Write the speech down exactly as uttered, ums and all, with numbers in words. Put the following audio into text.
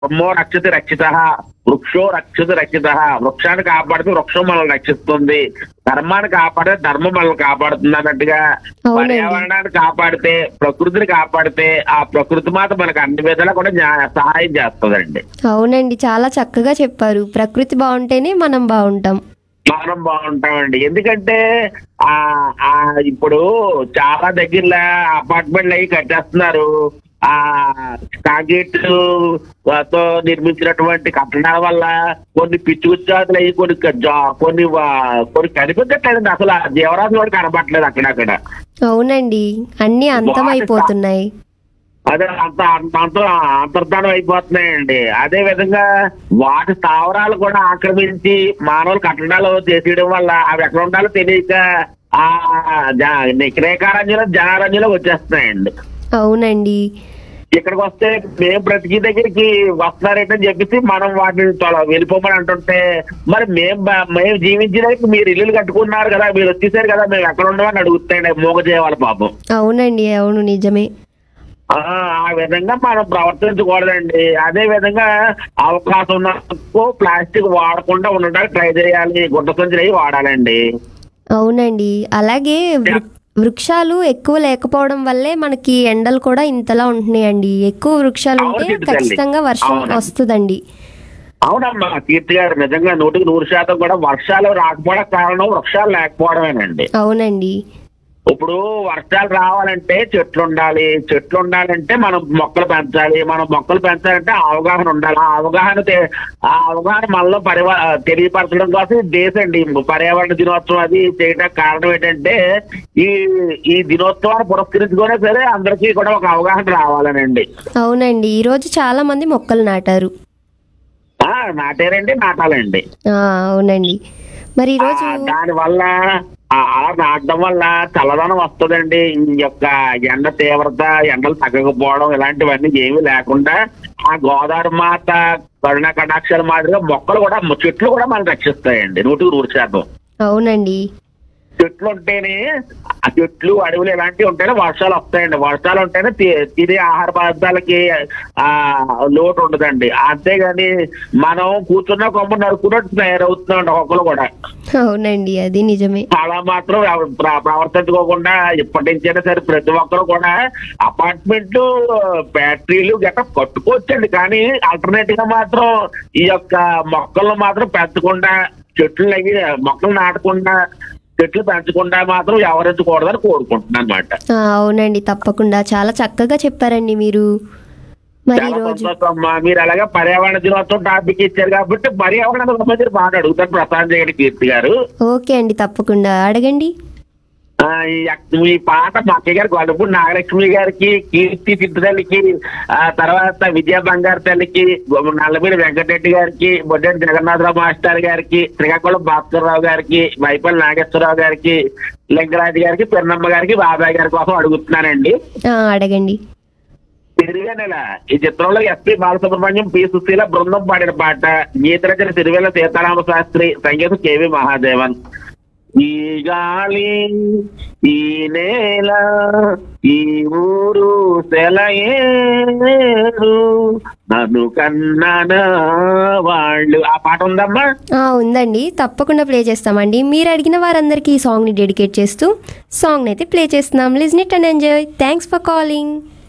ధర్మో రక్షతి రక్షిత, వృక్షో రక్షతి రక్షిత. వృక్షాన్ని కాపాడితే వృక్షం మనల్ని రక్షిస్తుంది, ధర్మాన్ని కాపాడితే ధర్మం మనల్ని కాపాడుతుంది అన్నట్టుగా పర్యావరణాన్ని కాపాడితే, ప్రకృతిని కాపాడితే ఆ ప్రకృతి మాత మనకు అన్ని విధాలా కూడా సహాయం చేస్తుందండి. అవునండి, చాలా చక్కగా చెప్పారు. ప్రకృతి బాగుంటేనే మనం బాగుంటాం. మనం బాగుంటామండి. ఎందుకంటే ఆ ఆ ఇప్పుడు చాలా దగ్గరలో అపార్ట్మెంట్లు అవి కట్టేస్తున్నారు. ఆ కాంక్రీట్ తో నిర్మించినటువంటి కట్టడాల వల్ల కొన్ని పిచ్చి ఉత్సాహాలు అయ్యి కొన్ని కొన్ని కొన్ని కనిపించట్లేదండి. అసలు ఆ జీవరాశి కూడా కనపట్లేదు అక్కడక్కడ. అవునండి, అన్ని అంతమైపోతున్నాయి. అదే అంత అంత అంతర్ధానం అయిపోతున్నాయండి. అదే విధంగా వాటి స్థావరాలు కూడా ఆక్రమించి మానవులు కట్టడాలు చేసేయడం వల్ల అవి ఎక్కడ ఉండాలో తెలియక ఆ నిక్రేకారంజలో జనారంజలో వచ్చేస్తున్నాయండి. అవునండి, ఇక్కడికి వస్తే మేము బ్రతికి దగ్గరికి వస్తున్నారేంటని చెప్పేసి మనం వాటిని వెళ్ళిపోమని అంటుంటే, మరి మేము మేము జీవించడానికి మీరు ఇల్లు కట్టుకున్నారు కదా, మీరు వచ్చేసారు కదా, మేము ఎక్కడ ఉండమని అడుగుతాయండి మూగ చేయాలి పాపం. అవునండి, అవును నిజమే. ఆ విధంగా మనం ప్రవర్తించకూడదండి. అదే విధంగా అవకాశం ఉన్నందుకు ప్లాస్టిక్ వాడకుండా ఉండడానికి ట్రై చేయాలి, గుడ్డ సంచులు అవి వాడాలండి. అవునండి, అలాగే వృక్షాలు ఎక్కువ లేకపోవడం వల్లే మనకి ఎండలు కూడా ఇంతలా ఉంటున్నాయండి. ఎక్కువ వృక్షాలు ఉంటే ఖచ్చితంగా వర్షం వస్తుందండి. అవునమ్మా కీర్తి గారు, నిజంగా నూటికి నూరు శాతం కూడా వర్షాలు రాకపోవడం కారణం వృక్షాలు లేకపోవడమేనండి. అవునండి, ఇప్పుడు వర్షాలు రావాలంటే చెట్లు ఉండాలి, చెట్లు ఉండాలంటే మనం మొక్కలు పెంచాలి, మనం మొక్కలు పెంచాలంటే అవగాహన ఉండాలి. ఆ అవగాహన ఆ అవగాహన మనలో పరివా తెలియపరచడం కోసం దేశం అండి పర్యావరణ దినోత్సవం అది చేయడానికి కారణం ఏంటంటే ఈ ఈ దినోత్సవాన్ని పురస్కరించుకునే సరే అందరికీ కూడా ఒక అవగాహన రావాలనండి. అవునండి, ఈ రోజు చాలా మంది మొక్కలు నాటారు. నాటారండి, నాటాలండి. అవునండి, మరి ఈరోజు దాని వల్ల అలా నాటడం వల్ల చల్లదనం వస్తుందండి. ఈ యొక్క ఎండ తీవ్రత, ఎండలు తగ్గకపోవడం ఇలాంటివన్నీ ఏమీ లేకుండా ఆ గోదావరి మాత కరుణ కటాక్షాల మాదిరిగా మొక్కలు కూడా చెట్లు కూడా మనం రక్షిస్తాయండి నూటికి నూరు శాతం. అవునండి, చెట్లు ఉంటేనే ఆ చెట్లు అడవులు ఇలాంటివి ఉంటేనే వర్షాలు వస్తాయండి. వర్షాలు ఉంటేనే తినే ఆహార పదార్థాలకి ఆ లోటు ఉండదండి. అంతేగాని మనం కూర్చున్న కొమ్మ నరుకున్నట్టు తయారవుతున్నాండి ఒక్కరు కూడా. అవునండి, అది నిజమే. అలా మాత్రం ప్రవర్తించుకోకుండా ఇప్పటి నుంచైనా సరే ప్రతి ఒక్కరు కూడా అపార్ట్మెంట్లు, ఫ్యాక్టరీలు గట్రా కట్టుకోవచ్చండి. కానీ ఆల్టర్నేటివ్ గా మాత్రం ఈ యొక్క మొక్కలను మాత్రం పెంచకుండా, చెట్లు అవి మొక్కలు నాటకుండా, చెట్లు పెంచకుండా మాత్రం వ్యవహరించకూడదని కోరుకుంటున్నాను అన్నమాట. అవునండి, తప్పకుండా చాలా చక్కగా చెప్పారండి మీరు. మరి మీరు అలాగే పర్యావరణ దినోత్సవం టాపిక్ ఇచ్చారు కాబట్టి పర్యావరణ సంబంధించి బాగా అడుగుతాను ప్రసాద్ జగన్ కీర్తి గారు. ఓకే అండి, తప్పకుండా అడగండి. ఈ పాట మా అక్కయ్య గారికి, వాళ్ళప్పుడు నాగలక్ష్మి గారికి, కీర్తి చిత్రతల్లికి, ఆ తర్వాత విజయ బంగారు తల్లికి, నల్లమీడి వెంకటరెడ్డి గారికి, బొడ్డెడి జగన్నాథరావు మాస్టర్ గారికి, శ్రీకాకుళం భాస్కర్ రావు గారికి, వైపల్లి నాగేశ్వరరావు గారికి, లింగరాజు గారికి, పెన్నమ్మ గారికి, బాబాయ్ గారి కోసం అడుగుతున్నానండి. అడగండి. సిరివెన్నెల ఈ చిత్రంలో ఎస్పి బాలసుబ్రహ్మణ్యం, పి సుశీల బృందం పాడిన పాట. గీత రచన సిరివెల్ల సీతారామ శాస్త్రి, సంగీతం కేవి మహాదేవన్. ఈ గాలి, ఈ నేల, ఈ ఊరు సెలయేరు, నన్ను కన్నాన వాళ్ళు. ఆ పాట ఉందమ్మా? ఉందండి, తప్పకుండా ప్లే చేస్తామండి. మీరు అడిగిన వారందరికీ ఈ సాంగ్ ని డెడికేట్ చేస్తూ సాంగ్ అయితే ప్లే చేస్తున్నాం. Listen it and enjoy. Thanks for calling.